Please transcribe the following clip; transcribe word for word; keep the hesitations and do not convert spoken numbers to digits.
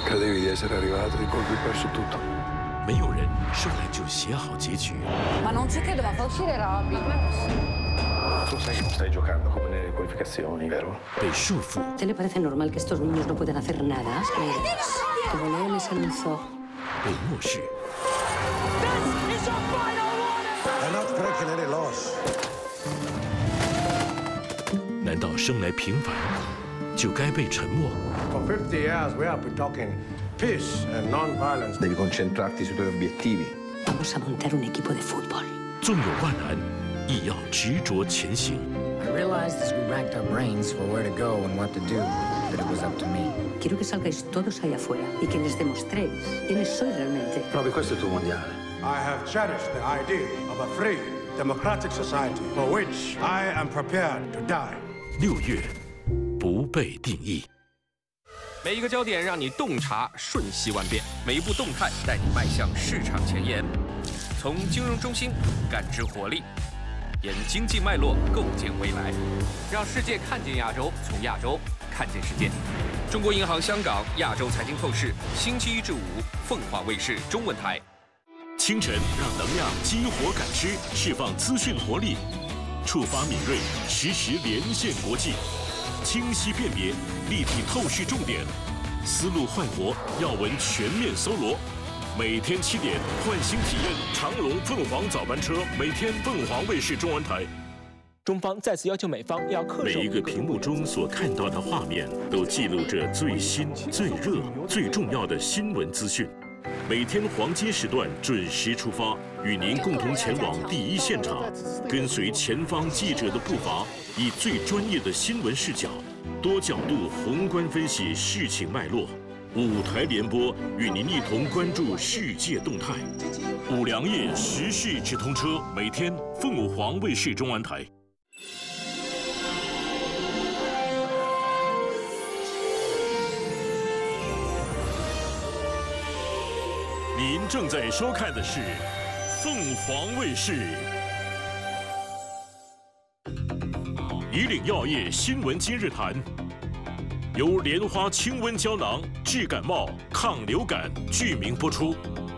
Credevi di essere arrivato, di colpo hai perso tutto. 没有人生来就写好结局。 Ma non ci credo, ma fa uscire Robby. Tu sai che non stai giocando come nelle qualificazioni, vero? 被束缚， ¿Te le parece normal que estos niños no puedan hacer nada? Como leones en un zoo. 被漠视， They're not breaking any laws. 难道生来平凡就该被沉默？ For fifty years, we have been talking peace and non-violence. Devi concentrarti sui tuoi obiettivi. Vamos a montar un equipo de fútbol. 纵有万难，亦要执着前行。 I realized as we racked our brains for where to go and what to do, that it was up to me. Quiero que salgáis todos ahí afuera y que les demostréis quiénes sois realmente. Provi, questo è il tuo mondiale. I have cherished the idea of a free, democratic society for which I am prepared to die. 六月，不被定义。 每一个焦点让你洞察瞬息万变，每一步动态带你迈向市场前沿。从金融中心感知活力，沿经济脉络构建未来，让世界看见亚洲，从亚洲看见世界。中国银行香港亚洲财经透视，星期一至五，凤凰卫视中文台。 清晨让能量激活感知，释放资讯活力，触发敏锐，实时连线国际。 清晰辨别，立体透视重点，思路焕活，要闻全面搜罗。每天七点，换新体验长龙凤凰早班车，每天凤凰卫视中文台。 中方再次要求美方要恪守。 每一个屏幕中所看到的画面，都记录着最新、最热、最重要的新闻资讯。每天黄金时段准时出发，与您共同前往第一现场，跟随前方记者的步伐，以最专业的新闻视角，多角度宏观分析事情脉络。五台联播与您一同关注世界动态。五粮液时事直通车，每天凤凰卫视中文台。 您正在收看的是凤凰卫视以岭药业新闻今日谈，由莲花清瘟胶囊治感冒、抗流感剧名播出。